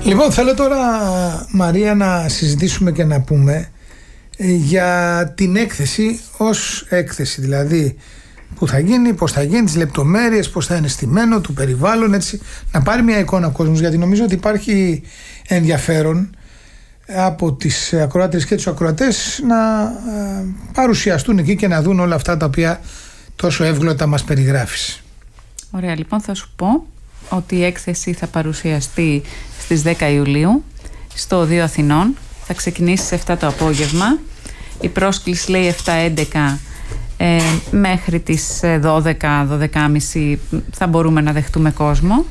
Λοιπόν, θέλω τώρα, Μαρία, να συζητήσουμε και να πούμε για την έκθεση ως έκθεση, δηλαδή που θα γίνει, πώς θα γίνει, τις λεπτομέρειες, πώς θα είναι στημένο, του περιβάλλον, έτσι, να πάρει μια εικόνα ο κόσμος, γιατί νομίζω ότι υπάρχει ενδιαφέρον από τις ακροάτριες και τους ακροατές να παρουσιαστούν εκεί και να δουν όλα αυτά τα οποία τόσο εύγλωτα μας περιγράφεις. Ωραία, λοιπόν, θα σου πω ότι η έκθεση θα παρουσιαστεί στις 10 Ιουλίου στο Οδείο Αθηνών. Θα ξεκινήσει στις 7 το απόγευμα. Η πρόσκληση λέει 7-11 μέχρι τις 12-12.30 θα μπορούμε να δεχτούμε κόσμο.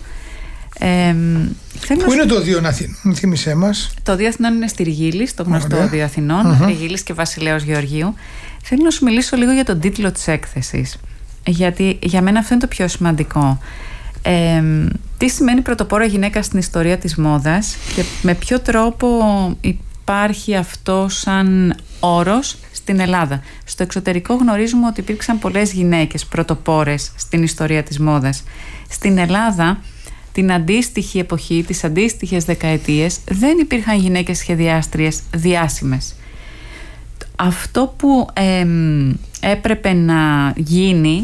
Πού είναι το Οδείο Αθηνών, θύμισέ μας? Το Οδείο Αθηνών είναι στη Ριγίλης, το γνωστό Οδείο Αθηνών, Ριγίλης και Βασιλέως Γεωργίου. Θέλω να σου μιλήσω λίγο για τον τίτλο της έκθεσης, γιατί για μένα αυτό είναι το πιο σημαντικό. Τι σημαίνει πρωτοπόρα γυναίκα στην ιστορία της μόδας και με ποιο τρόπο υπάρχει αυτό σαν όρος στην Ελλάδα. Στο εξωτερικό γνωρίζουμε ότι υπήρξαν πολλές γυναίκες πρωτοπόρες στην ιστορία της μόδας. Στην Ελλάδα, την αντίστοιχη εποχή, τις αντίστοιχες δεκαετίες, δεν υπήρχαν γυναίκες σχεδιάστριες διάσημες. Αυτό που έπρεπε να γίνει,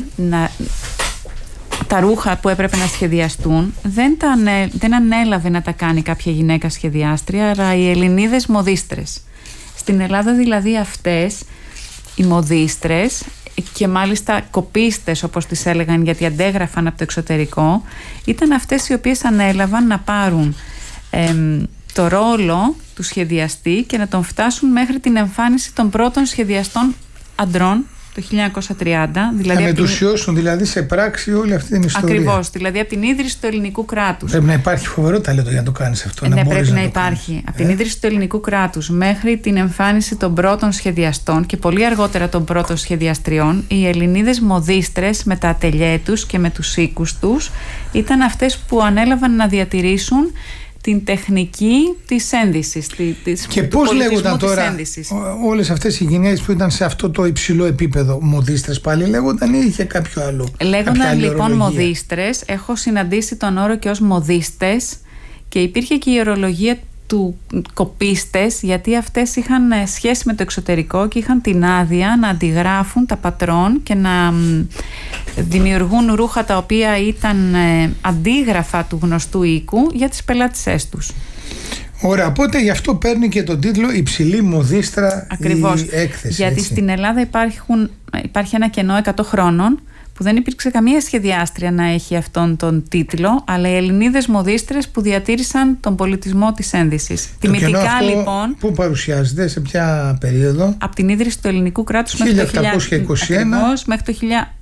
τα ρούχα που έπρεπε να σχεδιαστούν, δεν ανέλαβε να τα κάνει κάποια γυναίκα σχεδιάστρια, αλλά οι Ελληνίδες μοδίστρες. Στην Ελλάδα δηλαδή αυτές οι μοδίστρες, και μάλιστα κοπίστες όπως τις έλεγαν, γιατί αντέγραφαν από το εξωτερικό, ήταν αυτές οι οποίες ανέλαβαν να πάρουν το ρόλο του σχεδιαστή και να τον φτάσουν μέχρι την εμφάνιση των πρώτων σχεδιαστών αντρών το 1930. Δηλαδή να μετουσιώσουν δηλαδή σε πράξη όλη αυτή την ιστορία. Ακριβώς, δηλαδή από την ίδρυση του ελληνικού κράτους. Πρέπει να υπάρχει φοβερό ταλέντο για να το κάνεις αυτό. Ναι, πρέπει να υπάρχει. Από την ίδρυση του ελληνικού κράτους μέχρι την εμφάνιση των πρώτων σχεδιαστών και πολύ αργότερα των πρώτων σχεδιαστριών, οι Ελληνίδες μοδίστρες με τα ατελιέ τους και με τους οίκους τους ήταν αυτές που ανέλαβαν να διατηρήσουν την τεχνική της ένδυσης. Και πώς λέγονταν τώρα όλες αυτές οι γυναίκες που ήταν σε αυτό το υψηλό επίπεδο? Μοδίστρες πάλι λέγονταν ή είχε κάποιο άλλο? Λέγονταν λοιπόν μοδίστρες. Έχω συναντήσει τον όρο και ως μοδίστες, και υπήρχε και η ορολογία του κοπίστες, γιατί αυτές είχαν σχέση με το εξωτερικό και είχαν την άδεια να αντιγράφουν τα πατρόν και να δημιουργούν ρούχα τα οποία ήταν αντίγραφα του γνωστού οίκου για τις πελάτησές τους. Ωραία, οπότε γι' αυτό παίρνει και τον τίτλο «Υψηλή μοδίστρα». Ακριβώς, η έκθεση. Γιατί έτσι, στην Ελλάδα υπάρχει ένα κενό 100 χρόνων που δεν υπήρξε καμία σχεδιάστρια να έχει αυτόν τον τίτλο, αλλά οι Ελληνίδες μοδίστρες που διατήρησαν τον πολιτισμό της ένδυσης. Τιμητικά λοιπόν. Πού παρουσιάζεται, σε ποια περίοδο? Από την ίδρυση του ελληνικού κράτους 1821 μέχρι το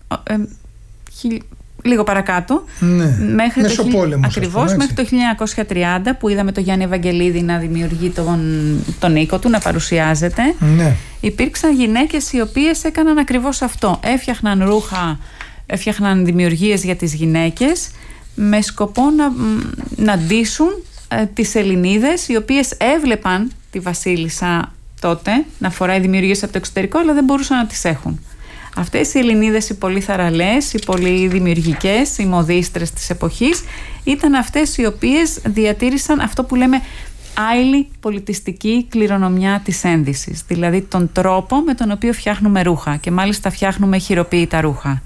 λίγο παρακάτω. Ναι. Ακριβώς, μέχρι το 1930 που είδαμε τον Γιάννη Ευαγγελίδη να δημιουργεί τον οίκο του, να παρουσιάζεται. Ναι. Υπήρξαν γυναίκες οι οποίες έκαναν ακριβώς αυτό. Έφτιαχναν ρούχα, έφτιαχναν δημιουργίες για τις γυναίκες με σκοπό να ντύσουν τις Ελληνίδες, οι οποίες έβλεπαν τη Βασίλισσα τότε να φοράει δημιουργίες από το εξωτερικό, αλλά δεν μπορούσαν να τις έχουν. Αυτές οι Ελληνίδες, οι πολύ θαραλές, οι πολύ δημιουργικές, οι μοδίστρες της εποχής, ήταν αυτές οι οποίες διατήρησαν αυτό που λέμε άειλη πολιτιστική κληρονομιά της ένδυσης, δηλαδή τον τρόπο με τον οποίο φτιάχνουμε ρούχα, και μάλιστα φτιάχνουμε χειροποίητα ρούχα.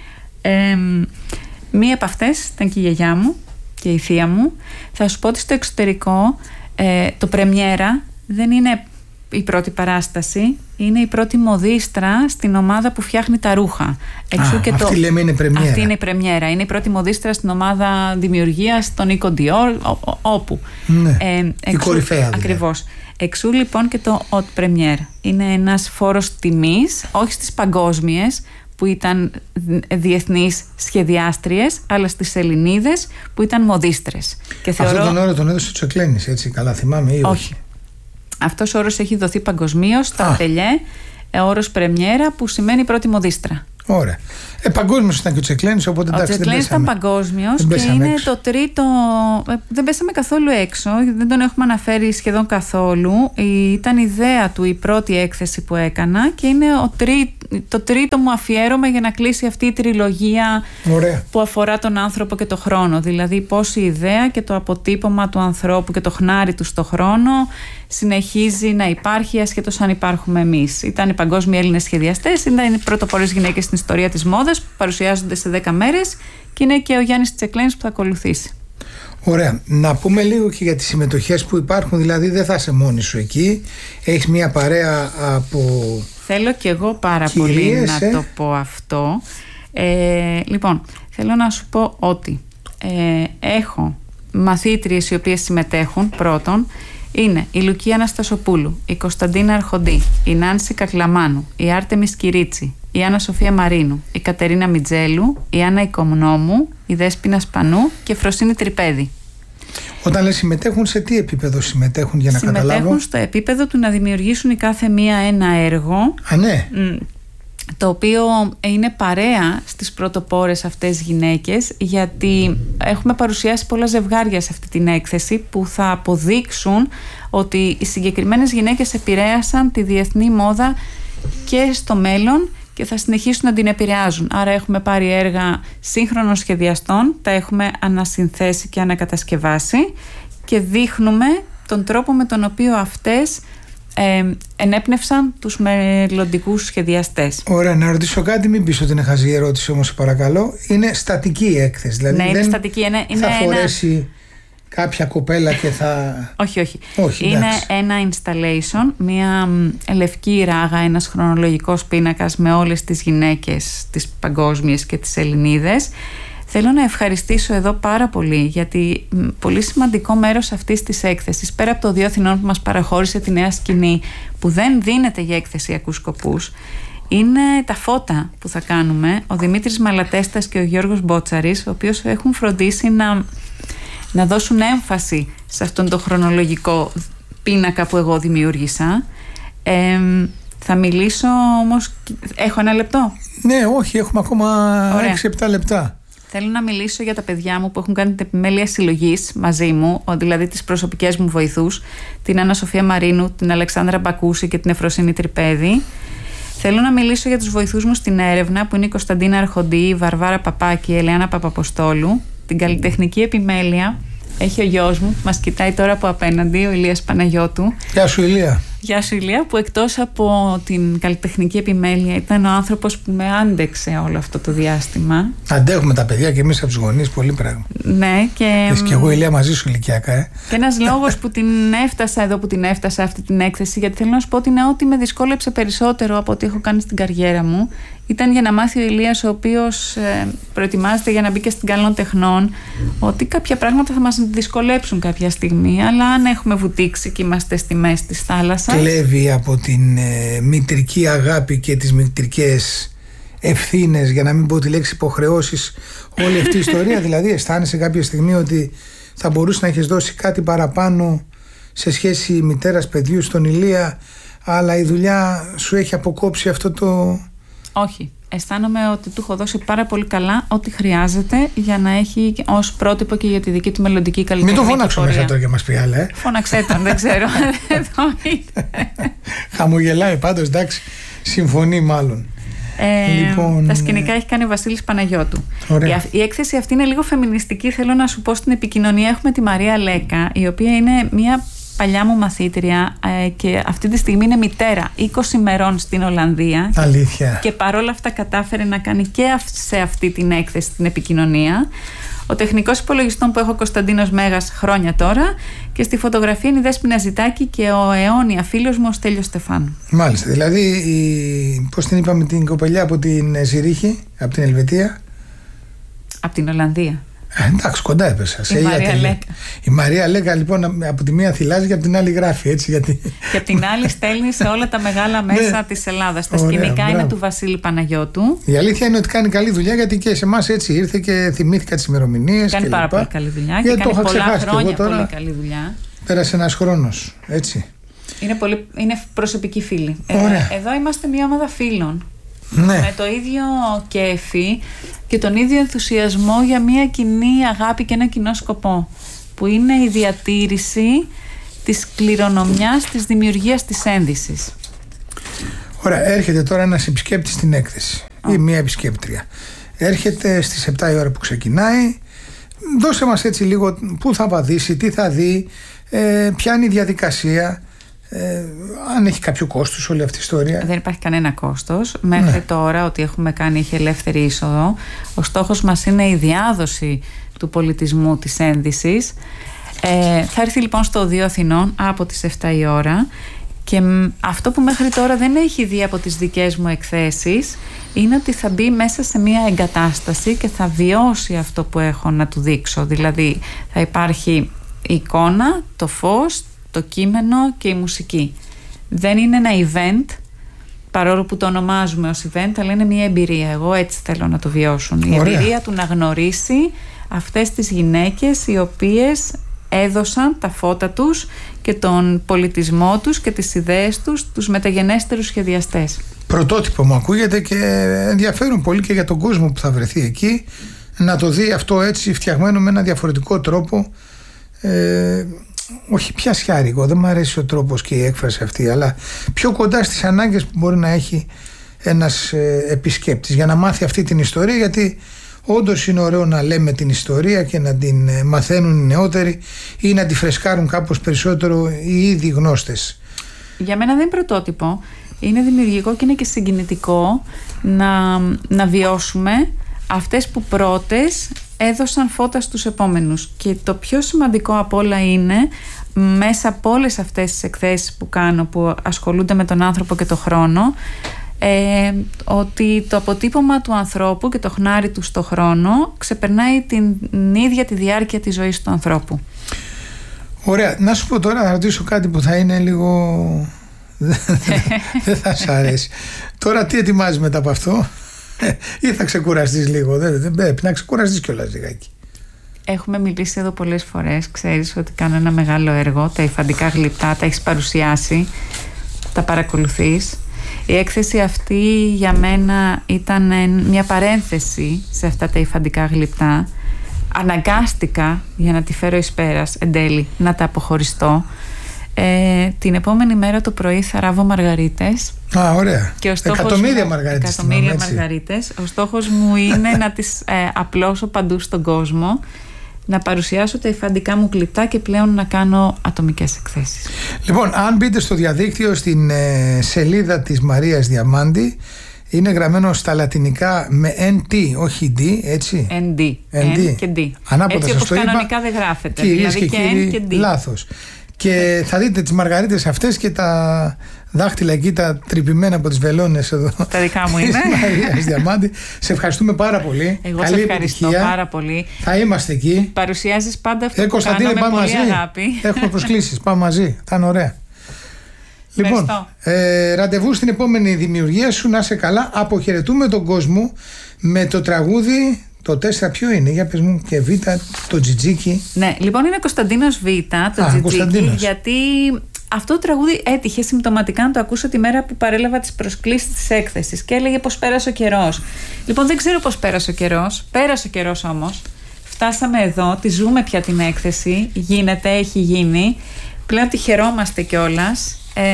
Μία από αυτές ήταν και η γιαγιά μου και η θεία μου. Θα σου πω ότι στο εξωτερικό το πρεμιέρα δεν είναι η πρώτη παράσταση, είναι η πρώτη μοδίστρα στην ομάδα που φτιάχνει τα ρούχα. Αυτή λέμε είναι πρεμιέρα. Αυτή είναι η πρεμιέρα. Είναι η πρώτη μοδίστρα στην ομάδα δημιουργίας, τον Νίκο Ντιόρ, όπου. Ναι, η κορυφαία δηλαδή. Ακριβώς. Εξού λοιπόν και το Haute Première. Είναι ένας φόρος τιμής, όχι στις παγκόσμιες που ήταν διεθνείς σχεδιάστριες, αλλά στις Ελληνίδες που ήταν μοδίστρες. Και αυτόν τον όρο τον έδωσε ο Τσεκλένης, έτσι καλά θυμάμαι, ή όχι? Αυτός ο όρος έχει δοθεί παγκοσμίως στα ατελιέ, όρος πρεμιέρα, που σημαίνει πρώτη μοδίστρα. Ωραία. Παγκόσμιος ήταν και ο Τσεκλένης, οπότε εντάξει. Ο Τσεκλένης ήταν παγκόσμιος και είναι έξω. Το τρίτο. Δεν πέσαμε καθόλου έξω, δεν τον έχουμε αναφέρει σχεδόν καθόλου. Ήταν ιδέα του η πρώτη έκθεση που έκανα και είναι το τρίτο μου αφιέρωμα για να κλείσει αυτή η τριλογία. Ωραία. Που αφορά τον άνθρωπο και το χρόνο. Δηλαδή πώς η ιδέα και το αποτύπωμα του ανθρώπου και το χνάρι του στο χρόνο συνεχίζει να υπάρχει ασχέτως αν υπάρχουμε εμείς. Ήταν οι παγκόσμιοι Έλληνες σχεδιαστές, ήταν οι πρωτοπόρες γυναίκες στην ιστορία της μόδας που παρουσιάζονται σε 10 μέρες και είναι και ο Γιάννης Τσεκλένης που θα ακολουθήσει. Ωραία. Να πούμε λίγο και για τις συμμετοχές που υπάρχουν, δηλαδή δεν θα είσαι μόνη σου εκεί. Έχεις μια παρέα από... Θέλω και εγώ πάρα πολύ να το πω αυτό. Λοιπόν, θέλω να σου πω ότι έχω μαθήτριες οι οποίες συμμετέχουν. Πρώτον, είναι η Λουκία Αναστασοπούλου, η Κωνσταντίνα Αρχοντή, η Νάνση Κακλαμάνου, η Άρτεμις Κυρίτσι, η Άννα Σοφία Μαρίνου, η Κατερίνα Μιτζέλου, η Άννα Οικομνόμου, η Δέσποινα Σπανού και η Φροσίνη Τρυπέδη. Όταν λες συμμετέχουν, σε τι επίπεδο συμμετέχουν, για να καταλάβω? Συμμετέχουν στο επίπεδο του να δημιουργήσουν η κάθε μία ένα έργο. Α, ναι. Το οποίο είναι παρέα στις πρωτοπόρες αυτές γυναίκες, γιατί έχουμε παρουσιάσει πολλά ζευγάρια σε αυτή την έκθεση που θα αποδείξουν ότι οι συγκεκριμένες γυναίκες επηρέασαν τη διεθνή μόδα και στο μέλλον και θα συνεχίσουν να την επηρεάζουν. Άρα έχουμε πάρει έργα σύγχρονων σχεδιαστών, τα έχουμε ανασυνθέσει και ανακατασκευάσει και δείχνουμε τον τρόπο με τον οποίο αυτές ενέπνευσαν τους μελλοντικούς σχεδιαστές. Ωραία, να ρωτήσω κάτι, μην πεις ότι είναι χαζή ερώτηση όμως, παρακαλώ. Είναι στατική η έκθεση, δηλαδή ναι, δεν είναι στατική, θα φορέσει κάποια κοπέλα και θα... Όχι, είναι ένα installation, μια λευκή ράγα, ένας χρονολογικός πίνακας με όλες τις γυναίκες, τις παγκόσμιες και τις Ελληνίδες. Θέλω να ευχαριστήσω εδώ πάρα πολύ, γιατί πολύ σημαντικό μέρος αυτής της έκθεσης, πέρα από το Οδείο Αθηνών που μας παραχώρησε τη νέα σκηνή, που δεν δίνεται για εκθεσιακούς σκοπούς, είναι τα φώτα που θα κάνουμε. Ο Δημήτρης Μαλατέστας και ο Γιώργος Μπότσαρης, οι οποίοι έχουν φροντίσει να δώσουν έμφαση σε αυτόν τον χρονολογικό πίνακα που εγώ δημιούργησα. Θα μιλήσω όμως... Έχω ένα λεπτό? Ναι, όχι, έχουμε ακόμα 6-7 λεπτά. Θέλω να μιλήσω για τα παιδιά μου που έχουν κάνει την επιμέλεια συλλογής μαζί μου, δηλαδή τις προσωπικές μου βοηθούς, την Άννα Σοφία Μαρίνου, την Αλεξάνδρα Μπακούση και την Εφροσίνη Τρυπέδη. Θέλω να μιλήσω για τους βοηθούς μου στην έρευνα, που είναι η Κωνσταντίνα Αρχοντή, η Βαρβάρα Παπάκη, η Ελεάνα Παπαποστόλου. Την καλλιτεχνική επιμέλεια έχει ο γιος μου που μας κοιτάει τώρα από απέναντι, ο Ηλίας Παναγιώτου. Γεια σου, Ηλία. Γεια σου, Ηλία, που εκτός από την καλλιτεχνική επιμέλεια ήταν ο άνθρωπος που με άντεξε όλο αυτό το διάστημα. Αντέχουμε τα παιδιά και εμείς από τους γονείς πολύ πράγμα. Ναι, και εγώ, Ηλία, μαζί σου ηλικιακά. Και ένας λόγος που την έφτασα εδώ, που την έφτασα αυτή την έκθεση, γιατί θέλω να σου πω ότι είναι ό,τι με δυσκόλεψε περισσότερο από ό,τι έχω κάνει στην καριέρα μου, ήταν για να μάθει ο Ηλίας, ο οποίος προετοιμάζεται για να μπει και στην καλών τεχνών, ότι κάποια πράγματα θα μας δυσκολέψουν κάποια στιγμή, αλλά αν έχουμε βουτήξει και είμαστε στη μέση της θάλασσας. Κλέβει από την μητρική αγάπη και τις μητρικές ευθύνες, για να μην πω τη λέξη υποχρεώσεις, όλη αυτή η ιστορία. Δηλαδή αισθάνεσαι κάποια στιγμή ότι θα μπορούσε να έχεις δώσει κάτι παραπάνω σε σχέση μητέρας παιδιού στον Ηλία, αλλά η δουλειά σου έχει αποκόψει αυτό το... Όχι. Αισθάνομαι ότι του έχω δώσει πάρα πολύ καλά ό,τι χρειάζεται για να έχει ως πρότυπο και για τη δική του μελλοντική καλλιτεχνική πορεία. Μην το φώναξω μέσα τώρα και μας πει άλλα. Φώναξέ τον, δεν ξέρω. Χαμογελάει πάντως, εντάξει. Συμφωνεί μάλλον. Λοιπόν, τα σκηνικά έχει κάνει ο Βασίλης Παναγιώτου. Η έκθεση αυτή είναι λίγο φεμινιστική. Θέλω να σου πω, στην επικοινωνία έχουμε τη Μαρία Λέκα, η οποία είναι μια παλιά μου μαθήτρια και αυτή τη στιγμή είναι μητέρα 20 μερών στην Ολλανδία. Αλήθεια. Και παρόλα αυτά κατάφερε να κάνει και σε αυτή την έκθεση την επικοινωνία. Ο τεχνικός υπολογιστών που έχω, Κωνσταντίνος Μέγας, χρόνια τώρα, και στη φωτογραφία είναι η Δέσποινα Ζητάκη και ο αιώνια φίλος μου ο Στέλιος Στεφάνου. Μάλιστα, δηλαδή πώς την είπαμε την κοπελιά από την Ζηρίχη, από την Ελβετία? Από την Ολλανδία. Εντάξει, κοντά έπεσα. Η Μαρία Λέκα. Η Μαρία Λέκα, λοιπόν, από τη μία θυλάζει και από την άλλη γράφει, έτσι. Γιατί... Και από την άλλη στέλνει σε όλα τα μεγάλα μέσα της Ελλάδας. Τα σκηνικά είναι του Βασίλη Παναγιώτου. Η αλήθεια είναι ότι κάνει καλή δουλειά, γιατί και σε εμάς έτσι ήρθε και θυμήθηκα τις ημερομηνίες. Κάνει πάρα πολύ καλή δουλειά. Και κάνει πολλά χρόνια πολύ καλή δουλειά. Πέρασε ένας χρόνος, έτσι. Είναι προσωπική φίλη. Εδώ είμαστε μια ομάδα φίλων. Ναι. Με το ίδιο κέφι και τον ίδιο ενθουσιασμό για μια κοινή αγάπη και ένα κοινό σκοπό, που είναι η διατήρηση της κληρονομιάς της δημιουργίας της ένδυσης. Ωραία, έρχεται τώρα ένας επισκέπτης στην έκθεση ή μία επισκέπτρια. Έρχεται στις 7 η ώρα που ξεκινάει. Δώσε μας έτσι λίγο πού θα βαδίσει, τι θα δει, ποια είναι η διαδικασία, αν έχει κάποιο κόστος όλη αυτή η ιστορία. Δεν υπάρχει κανένα κόστος. Μέχρι τώρα, ό,τι έχουμε κάνει έχει ελεύθερη είσοδο. Ο στόχος μας είναι η διάδοση του πολιτισμού της ένδυσης. Θα έρθει λοιπόν στο Οδείο Αθηνών από τις 7 η ώρα. Και αυτό που μέχρι τώρα δεν έχει δει από τις δικές μου εκθέσεις είναι ότι θα μπει μέσα σε μια εγκατάσταση και θα βιώσει αυτό που έχω να του δείξω. Δηλαδή θα υπάρχει η εικόνα, το φως, το κείμενο και η μουσική. Δεν είναι ένα event, παρόλο που το ονομάζουμε ως event, αλλά είναι μια εμπειρία. Εγώ έτσι θέλω να το βιώσουν. Η εμπειρία του να γνωρίσει αυτές τις γυναίκες οι οποίες έδωσαν τα φώτα τους και τον πολιτισμό τους και τις ιδέες τους στους μεταγενέστερους σχεδιαστές. Πρωτότυπο μου ακούγεται και ενδιαφέρον πολύ και για τον κόσμο που θα βρεθεί εκεί να το δει αυτό έτσι φτιαγμένο με ένα διαφορετικό τρόπο, όχι πια σιάρικο, δεν μου αρέσει ο τρόπος και η έκφραση αυτή, αλλά πιο κοντά στις ανάγκες που μπορεί να έχει ένας επισκέπτης για να μάθει αυτή την ιστορία, γιατί όντως είναι ωραίο να λέμε την ιστορία και να την μαθαίνουν οι νεότεροι ή να τη φρεσκάρουν κάπως περισσότερο οι ήδη γνώστες. Για μένα δεν είναι πρωτότυπο. Είναι δημιουργικό και είναι και συγκινητικό να βιώσουμε αυτές που πρώτες έδωσαν φώτα στους επόμενους. Και το πιο σημαντικό απ' όλα είναι μέσα από όλες αυτές τις εκθέσεις που κάνω που ασχολούνται με τον άνθρωπο και τον χρόνο, ότι το αποτύπωμα του ανθρώπου και το χνάρι του στο χρόνο ξεπερνάει την ίδια τη διάρκεια της ζωής του ανθρώπου. Ωραία, να σου πω τώρα, θα ρωτήσω κάτι που θα είναι λίγο δεν θα σ' αρέσει. Τώρα τι ετοιμάζεις μετά από αυτό? Ή θα ξεκουραστείς λίγο? Δεν πρέπει να ξεκουραστείς κιόλας λιγάκι. Έχουμε μιλήσει εδώ πολλές φορές. Ξέρεις ότι κάνω ένα μεγάλο έργο, τα υφαντικά γλυπτά, τα έχεις παρουσιάσει, τα παρακολουθείς. Η έκθεση αυτή για μένα ήταν μια παρένθεση σε αυτά τα υφαντικά γλυπτά. Αναγκάστηκα, για να τη φέρω εις πέρας εν τέλει, να τα αποχωριστώ. Την επόμενη μέρα το πρωί θα ράβω μαργαρίτες. Ωραία. Εκατομμύρια μαργαρίτες. Εκατομμύρια μαργαρίτες. Ο στόχος μου είναι να τις απλώσω παντού στον κόσμο, να παρουσιάσω τα υφαντικά μου γλυπτά και πλέον να κάνω ατομικές εκθέσεις. Λοιπόν, αν μπείτε στο διαδίκτυο στην σελίδα της Μαρίας Διαμάντη, είναι γραμμένο στα λατινικά με NT, όχι D, έτσι. ND. N και D. Ανάποδα έτσι σας όπως το είπα. Κανονικά δεν γράφεται. Κυρίες δηλαδή και και κύριοι, N και D. λάθος. Και θα δείτε τις μαργαρίτες αυτές και τα δάχτυλα εκεί, τα τρυπημένα από τις βελόνες εδώ. Τα δικά μου είναι. Μαρίας Διαμάντη. Σε ευχαριστούμε πάρα πολύ. Εγώ σε ευχαριστώ πάρα πολύ. Θα είμαστε εκεί. Παρουσιάζεις πάντα αυτό που κάνω με πολύ αγάπη. Έχουμε προσκλήσεις. Πάμε μαζί. Θα είναι ωραία. Λοιπόν, ραντεβού στην επόμενη δημιουργία σου. Να είσαι καλά. Αποχαιρετούμε τον κόσμο με το τραγούδι. Το 4 ποιο είναι? Για πες μου. Και Β, το Τζιτζίκι. Ναι, λοιπόν είναι Κωνσταντίνος Β, το Τζιτζίκι, γιατί αυτό το τραγούδι έτυχε συμπτωματικά να το ακούσω τη μέρα που παρέλαβα τις προσκλήσεις της έκθεσης και έλεγε πως πέρασε ο καιρός. Λοιπόν, δεν ξέρω πως πέρασε ο καιρός. Πέρασε ο καιρός όμως. Φτάσαμε εδώ, τη ζούμε πια την έκθεση. Γίνεται, έχει γίνει. Πλέον τη χαιρόμαστε κιόλας.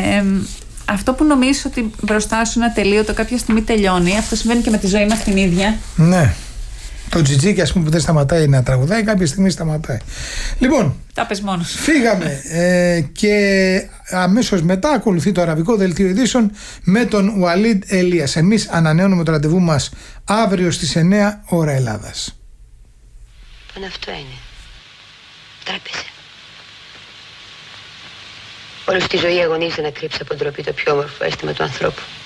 Αυτό που νομίζεις ότι μπροστά σου είναι ατελείωτο, κάποια στιγμή τελειώνει. Αυτό συμβαίνει και με τη ζωή μας την ίδια. Ναι. Το Τζιτζίκι, ας πούμε, που δεν σταματάει να τραγουδάει, κάποια στιγμή σταματάει. Λοιπόν, τα πες μόνος. Φύγαμε και αμέσως μετά ακολουθεί το αραβικό δελτίο ειδήσεων με τον Ουαλίντ Ελίας. Εμείς ανανεώνουμε το ραντεβού μας αύριο στις 9 ώρα Ελλάδας. Αυτό είναι. Τράπεζα. Όλη στη ζωή αγωνίζεται να κρύψει από ντροπή το πιο όμορφο αίσθημα του ανθρώπου.